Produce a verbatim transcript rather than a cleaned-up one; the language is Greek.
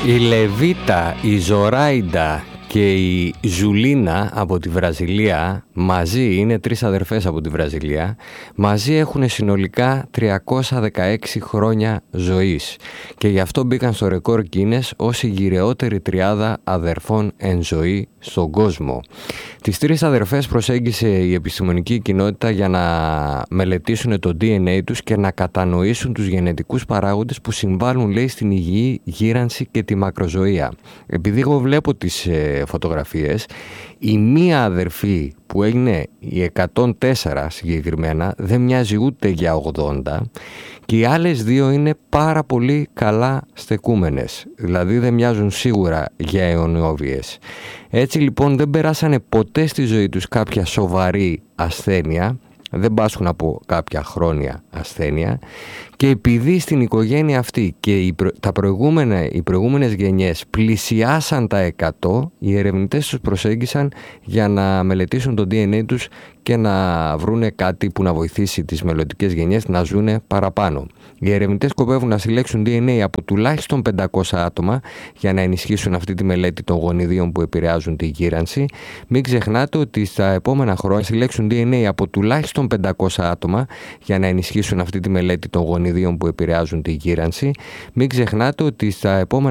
Η Λεβίτα, η Ζωράιντα και η Ζουλίνα από τη Βραζιλία, μαζί είναι τρεις αδερφές από τη Βραζιλία, μαζί έχουν συνολικά τριακόσια δεκαέξι χρόνια ζωής και γι' αυτό μπήκαν στο ρεκόρ Guinness ως η γυρεότερη τριάδα αδερφών εν ζωή στον κόσμο. Τις τρεις αδερφές προσέγγισε η επιστημονική κοινότητα για να μελετήσουν το ντι εν έι τους και να κατανοήσουν τους γενετικούς παράγοντες που συμβάλλουν, λέει, στην υγιή γύρανση και τη μακροζωία. Επειδή εγώ βλέπω τις ε, φωτογραφίες, η μία αδερφή που έγινε η εκατόν τέσσερα συγκεκριμένα δεν μοιάζει ούτε για ογδόντα και οι άλλες δύο είναι πάρα πολύ καλά στεκούμενες, δηλαδή δεν μοιάζουν σίγουρα για αιωνιόβιες. Έτσι λοιπόν δεν περάσανε ποτέ στη ζωή τους κάποια σοβαρή ασθένεια, δεν πάσχουν από κάποια χρόνια ασθένεια και επειδή στην οικογένεια αυτή και οι, προ... τα προηγούμενα, οι προηγούμενες γενιές πλησιάσαν τα εκατό, οι ερευνητές τους προσέγγισαν για να μελετήσουν το ντι εν έι τους και να βρούνε κάτι που να βοηθήσει τις μελλοντικές γενιές να ζουνε παραπάνω. Οι ερευνητές σκοπεύουν να συλλέξουν ντι εν έι από τουλάχιστον πεντακόσια άτομα για να ενισχύσουν αυτή τη μελέτη των γονιδίων που επηρεάζουν τη γύρανση. Μην ξεχνάτε ότι στα επόμενα χρόνια συλλέξουν ντι εν έι από τουλάχιστον πεντακόσια άτομα για να ενισχύσουν αυτή τη μελέτη των γονιδίων που επηρεάζουν τη γύρανση. Μην ξεχνάτε ότι στα επόμενα